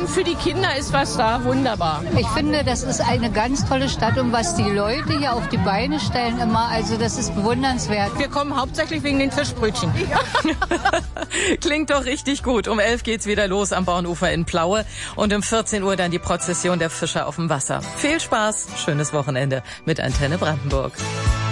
und für die Kinder ist was da wunderbar. Ich finde, das ist eine ganz tolle Stadt und was die Leute hier auf die Beine stellen immer, also das ist bewundernswert. Wir kommen hauptsächlich wegen den Fischbrötchen. Klingt doch richtig gut. Um 11 geht's wieder los am Bornufer in Plaue und um 14 Uhr dann die Prozession der Fischer auf dem Wasser. Viel Spaß, schönes Wochenende mit Antenne Brandenburg.